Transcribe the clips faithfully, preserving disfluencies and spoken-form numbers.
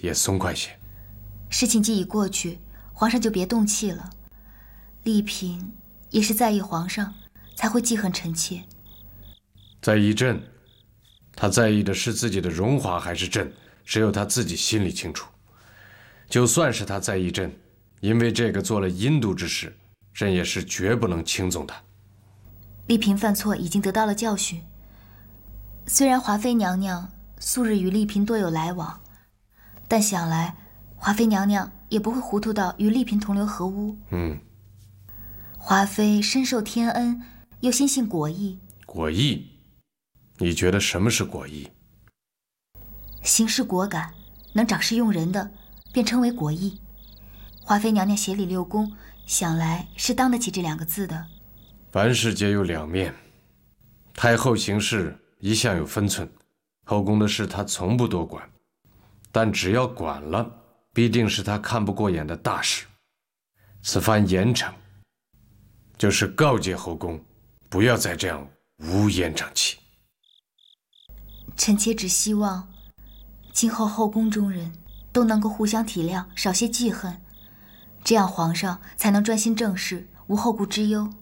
也松快些。 事情既已过去，皇上就别动气了。丽嫔也是在意皇上，才会记恨臣妾。 在意朕，他在意的是自己的荣华还是朕，只有他自己心里清楚。就算是他在意朕，因为这个做了阴毒之事，朕也是绝不能轻纵他。 丽嫔犯错已经得到了教训。虽然华妃娘娘素日与丽嫔多有来往，但想来华妃娘娘也不会糊涂到与丽嫔同流合污。 嗯， 华妃深受天恩，又心信果义。 果义？你觉得什么是果义？ 行事果敢，能长事用人的，便称为果义。华妃娘娘协理六宫，想来是当得起这两个字的。 凡事皆有两面，太后行事一向有分寸，后宫的事她从不多管，但只要管了，必定是她看不过眼的大事。此番严惩，就是告诫后宫，不要再这样乌烟瘴气。 臣妾只希望，今后后宫中人都能够互相体谅，少些记恨，这样皇上才能专心政事，无后顾之忧。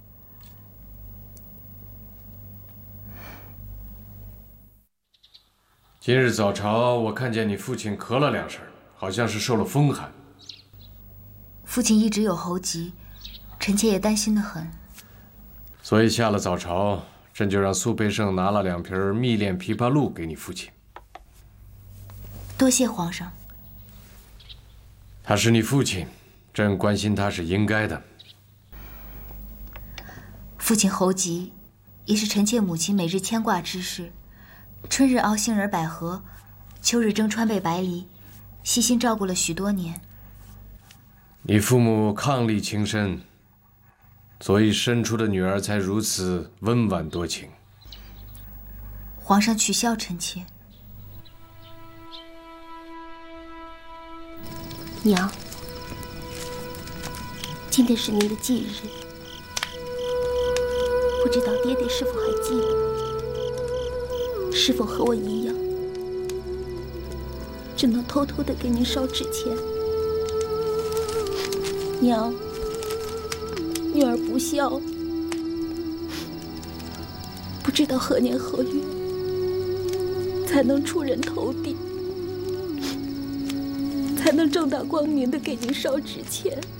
今日早朝，我看见你父亲咳了两声，好像是受了风寒。 父亲一直有喉疾，臣妾也担心得很。 所以下了早朝，朕就让苏培盛拿了两瓶蜜炼枇杷露给你父亲。 多谢皇上。 他是你父亲，朕关心他是应该的。 父亲喉疾，也是臣妾母亲每日牵挂之事。春日熬杏仁百合，秋日蒸川贝白梨，细心照顾了许多年。 你父母伉俪情深，所以生出的女儿才如此温婉多情。 皇上取笑臣妾。 娘，今天是您的忌日，不知道爹爹是否还记得？是否和我一样，只能偷偷的给您烧纸钱？娘，女儿不孝，不知道何年何月才能出人头地，才能正大光明的给您烧纸钱。